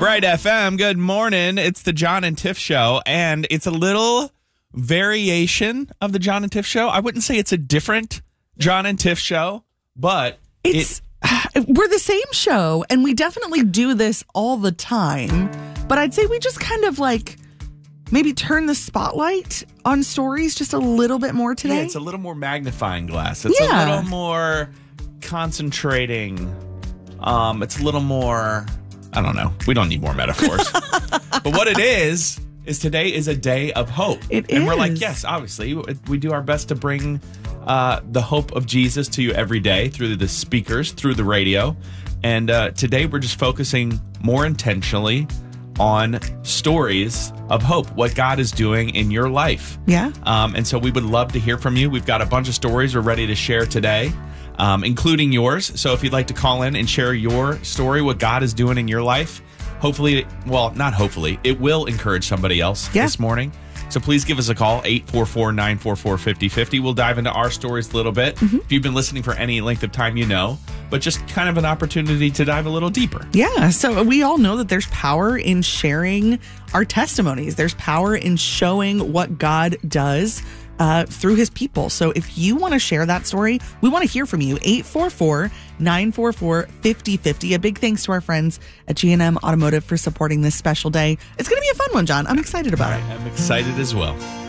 Bright FM, good morning. It's the John and Tiff Show, and it's a little variation of the John and Tiff Show. I wouldn't say it's a different John and Tiff Show, but we're the same show, and we definitely do this all the time. But I'd say we just kind of like maybe turn the spotlight on stories just a little bit more today. Yeah, it's a little more magnifying glass. It's a little more concentrating. It's a little more, I don't know. We don't need more metaphors. But what it is today is a day of hope. And we're like, yes, obviously, we do our best to bring the hope of Jesus to you every day through the speakers, through the radio. And today we're just focusing more intentionally on stories of hope, what God is doing in your life. Yeah. And so we would love to hear from you. We've got a bunch of stories we're ready to share today, including yours. So if you'd like to call in and share your story, what God is doing in your life, hopefully, well, not hopefully, it will encourage somebody else this morning. So please give us a call, 844-944-5050. We'll dive into our stories a little bit. If you've been listening for any length of time, you know, but just kind of an opportunity to dive a little deeper. Yeah, so we all know that there's power in sharing our testimonies. There's power in showing what God does through his people. So if you want to share that story, we want to hear from you. 844-944-5050. A big thanks to our friends at G&M Automotive for supporting this special day. It's going to be a fun one, John. I'm excited about it. I'm excited as well.